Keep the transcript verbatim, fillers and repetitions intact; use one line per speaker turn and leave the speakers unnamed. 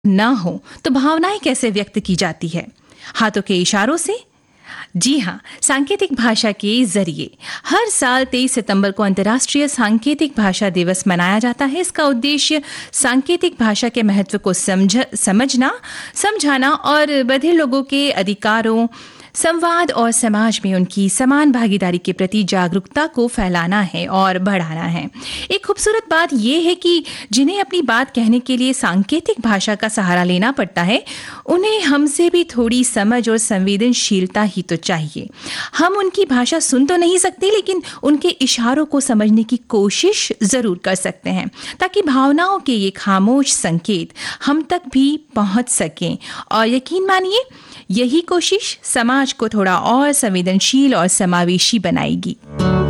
ना हो तो भावनाएं कैसे व्यक्त की जाती है? हाथों के इशारों से? जी हाँ, सांकेतिक भाषा के जरिए। हर साल तेईस सितंबर को अंतर्राष्ट्रीय सांकेतिक भाषा दिवस मनाया जाता है। इसका उद्देश्य सांकेतिक भाषा के महत्व को समझ समझना, समझाना और बधिर लोगों के अधिकारों, संवाद और समाज में उनकी समान भागीदारी के प्रति जागरूकता को फैलाना है और बढ़ाना है। एक खूबसूरत बात यह है कि जिन्हें अपनी बात कहने के लिए सांकेतिक भाषा का सहारा लेना पड़ता है, उन्हें हमसे भी थोड़ी समझ और संवेदनशीलता ही तो चाहिए। हम उनकी भाषा सुन तो नहीं सकते, लेकिन उनके इशारों को समझने की कोशिश जरूर कर सकते हैं, ताकि भावनाओं के ये खामोश संकेत हम तक भी पहुंच सकें। और यकीन मानिए, यही कोशिश समाज को थोड़ा और संवेदनशील और समावेशी बनाएगी।